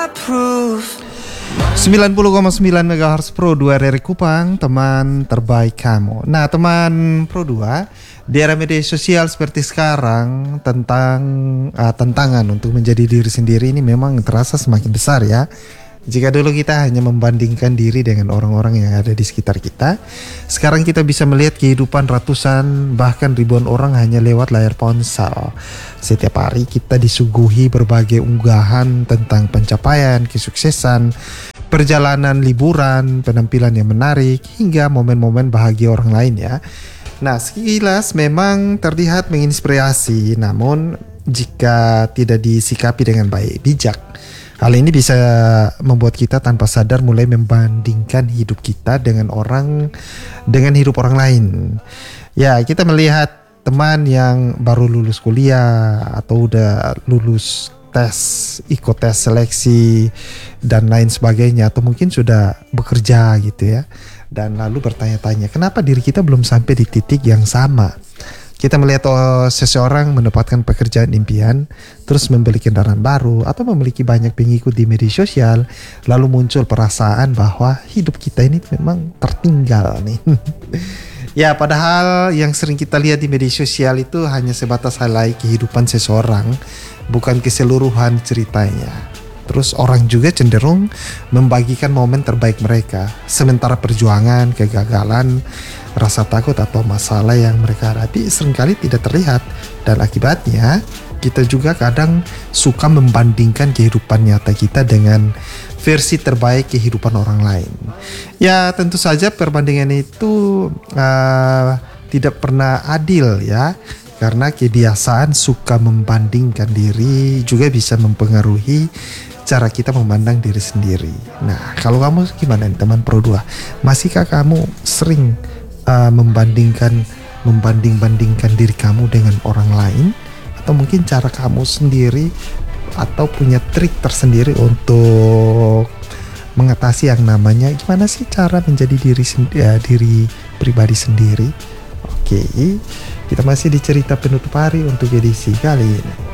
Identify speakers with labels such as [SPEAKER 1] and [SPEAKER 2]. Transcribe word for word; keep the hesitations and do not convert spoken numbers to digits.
[SPEAKER 1] sembilan puluh koma sembilan megahertz Pro dua dari Kupang, teman terbaik kamu. Nah, teman Pro dua, di era media sosial seperti sekarang, tentang uh, tantangan untuk menjadi diri sendiri ini memang terasa semakin besar ya. Jika dulu kita hanya membandingkan diri dengan orang-orang yang ada di sekitar kita, sekarang kita bisa melihat kehidupan ratusan bahkan ribuan orang hanya lewat layar ponsel. Setiap hari kita disuguhi berbagai unggahan tentang pencapaian, kesuksesan, perjalanan liburan, penampilan yang menarik, hingga momen-momen bahagia orang lain ya. Nah, sekilas memang terlihat menginspirasi, namun jika tidak disikapi dengan baik, bijak, hal ini bisa membuat kita tanpa sadar mulai membandingkan hidup kita dengan orang, dengan hidup orang lain. Ya, kita melihat teman yang baru lulus kuliah atau udah lulus tes, ikut tes seleksi dan lain sebagainya, atau mungkin sudah bekerja gitu ya. Dan lalu bertanya-tanya, kenapa diri kita belum sampai di titik yang sama? Kita melihat oh, seseorang mendapatkan pekerjaan impian, terus membeli kendaraan baru, atau memiliki banyak pengikut di media sosial, lalu muncul perasaan bahwa hidup kita ini memang tertinggal nih. Ya, padahal yang sering kita lihat di media sosial itu hanya sebatas highlight kehidupan seseorang, bukan keseluruhan ceritanya. Terus orang juga cenderung membagikan momen terbaik mereka, sementara perjuangan, kegagalan, rasa takut atau masalah yang mereka hadapi seringkali tidak terlihat. Dan akibatnya kita juga kadang suka membandingkan kehidupan nyata kita dengan versi terbaik kehidupan orang lain. Ya, tentu saja perbandingan itu uh, tidak pernah adil ya, karena kebiasaan suka membandingkan diri juga bisa mempengaruhi cara kita memandang diri sendiri. Nah, kalau kamu gimana nih, teman Pro dua? Masihkah kamu sering uh, membandingkan membanding-bandingkan diri kamu dengan orang lain, atau mungkin cara kamu sendiri atau punya trik tersendiri untuk mengatasi yang namanya gimana sih cara menjadi diri uh, diri pribadi sendiri? Oke, kita masih di cerita penutup hari untuk edisi kali ini.